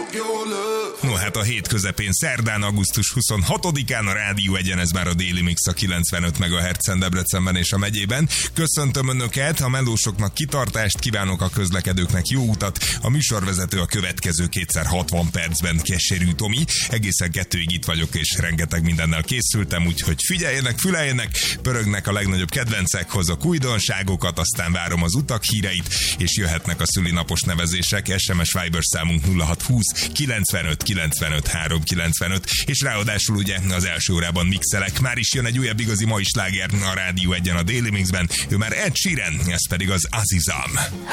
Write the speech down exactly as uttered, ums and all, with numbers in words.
No hát a hét közepén, szerdán, augusztus huszonhatodikán a Rádió Egyen, ez már a Déli Mix a kilencvenöt megahertzen Debrecenben és a megyében. Köszöntöm Önöket, a melósoknak kitartást kívánok, a közlekedőknek jó utat. A műsorvezető a következő kétszer hatvan percben Keserű Tomi. Egészen kettőig itt vagyok, és rengeteg mindennel készültem, úgyhogy figyeljenek, füleljenek, pörögnek a legnagyobb kedvencek, hozok újdonságokat, aztán várom az utak híreit, és jöhetnek a szülinapos nevezések. es em es Viber számunk nulla hat húsz kilencvenöt kilencvenöt három kilencvenöt, és ráadásul ugye az első órában mixelek. Már is jön egy újabb igazi mai sláger a Rádió Egyen, a Déli Mixben. Ő már Ed Sheeran, ez pedig az Azizam.